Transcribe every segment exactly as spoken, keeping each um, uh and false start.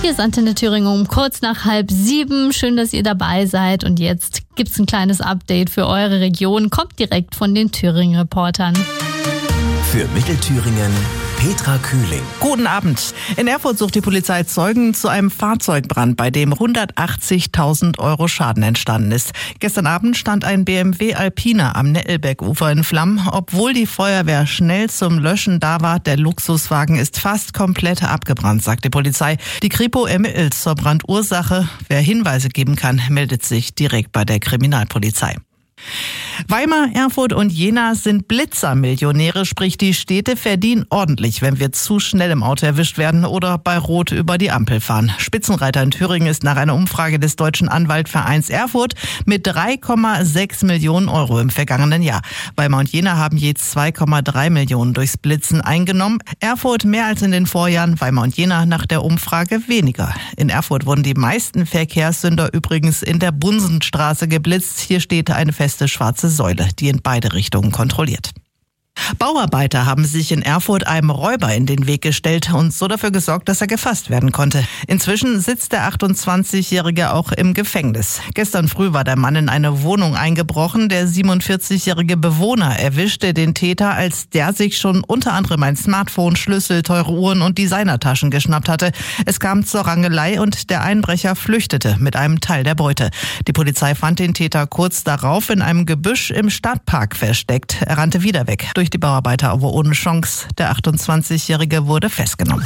Hier ist Antenne Thüringen um kurz nach halb sieben. Schön, dass ihr dabei seid. Und jetzt gibt's ein kleines Update für eure Region. Kommt direkt von den Thüringen-Reportern. Für Mittelthüringen Petra Kühling. Guten Abend. In Erfurt sucht die Polizei Zeugen zu einem Fahrzeugbrand, bei dem hundertachtzigtausend Euro Schaden entstanden ist. Gestern Abend stand ein B M W Alpina am Nettelbergufer in Flammen. Obwohl die Feuerwehr schnell zum Löschen da war, der Luxuswagen ist fast komplett abgebrannt, sagt die Polizei. Die Kripo ermittelt zur Brandursache. Wer Hinweise geben kann, meldet sich direkt bei der Kriminalpolizei. Weimar, Erfurt und Jena sind Blitzermillionäre, sprich die Städte verdienen ordentlich, wenn wir zu schnell im Auto erwischt werden oder bei Rot über die Ampel fahren. Spitzenreiter in Thüringen ist nach einer Umfrage des Deutschen Anwaltvereins Erfurt mit drei Komma sechs Millionen Euro im vergangenen Jahr. Weimar und Jena haben je zwei Komma drei Millionen durchs Blitzen eingenommen. Erfurt mehr als in den Vorjahren, Weimar und Jena nach der Umfrage weniger. In Erfurt wurden die meisten Verkehrssünder übrigens in der Bunsenstraße geblitzt. Hier steht eine feste schwarze Säule, die in beide Richtungen kontrolliert. Bauarbeiter haben sich in Erfurt einem Räuber in den Weg gestellt und so dafür gesorgt, dass er gefasst werden konnte. Inzwischen sitzt der achtundzwanzigjährige auch im Gefängnis. Gestern früh war der Mann in eine Wohnung eingebrochen. Der siebenundvierzigjährige Bewohner erwischte den Täter, als der sich schon unter anderem ein Smartphone, Schlüssel, teure Uhren und Designertaschen geschnappt hatte. Es kam zur Rangelei und der Einbrecher flüchtete mit einem Teil der Beute. Die Polizei fand den Täter kurz darauf in einem Gebüsch im Stadtpark versteckt. Er rannte wieder weg. Durch die Bauarbeiter aber ohne Chance. Der achtundzwanzigjährige wurde festgenommen.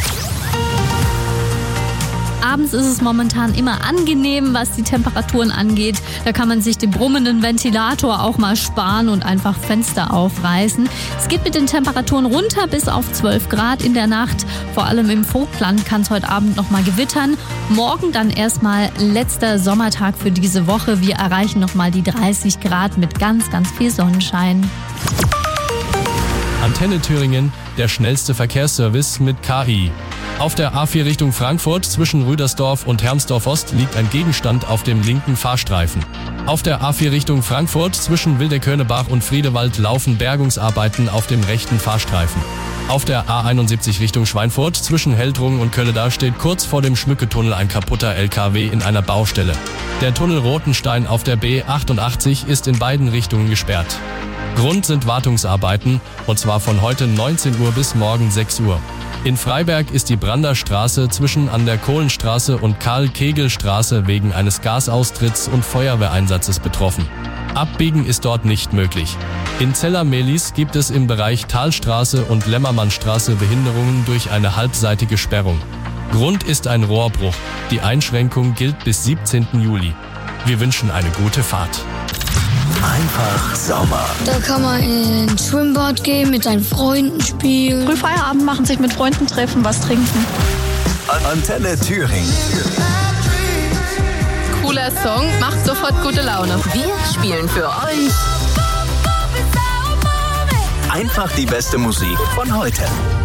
Abends ist es momentan immer angenehm, was die Temperaturen angeht. Da kann man sich den brummenden Ventilator auch mal sparen und einfach Fenster aufreißen. Es geht mit den Temperaturen runter bis auf zwölf Grad in der Nacht. Vor allem im Vogtland kann es heute Abend noch mal gewittern. Morgen dann erstmal letzter Sommertag für diese Woche. Wir erreichen noch mal die dreißig Grad mit ganz, ganz viel Sonnenschein. Antenne Thüringen, der schnellste Verkehrsservice mit K I. Auf der A vier Richtung Frankfurt zwischen Rüdersdorf und Hermsdorf Ost liegt ein Gegenstand auf dem linken Fahrstreifen. Auf der A vier Richtung Frankfurt zwischen Wildekönnebach und Friedewald laufen Bergungsarbeiten auf dem rechten Fahrstreifen. Auf der A einundsiebzig Richtung Schweinfurt zwischen Heldrungen und Kölleda steht kurz vor dem Schmücketunnel ein kaputter L K W in einer Baustelle. Der Tunnel Rotenstein auf der B achtundachtzig ist in beiden Richtungen gesperrt. Grund sind Wartungsarbeiten, und zwar von heute neunzehn Uhr bis morgen sechs Uhr. In Freiberg ist die Brander Straße zwischen an der Kohlenstraße und Karl-Kegel-Straße wegen eines Gasaustritts und Feuerwehreinsatzes betroffen. Abbiegen ist dort nicht möglich. In Zeller-Mehlis gibt es im Bereich Talstraße und Lämmermannstraße Behinderungen durch eine halbseitige Sperrung. Grund ist ein Rohrbruch. Die Einschränkung gilt bis siebzehnten Juli. Wir wünschen eine gute Fahrt. Einfach Sommer. Da kann man in ein Schwimmbad gehen, mit seinen Freunden spielen. Früh Feierabend machen, sich mit Freunden treffen, was trinken. Antenne Thüringen. Cooler Song, macht sofort gute Laune. Wir spielen für euch Einfach die beste Musik von heute.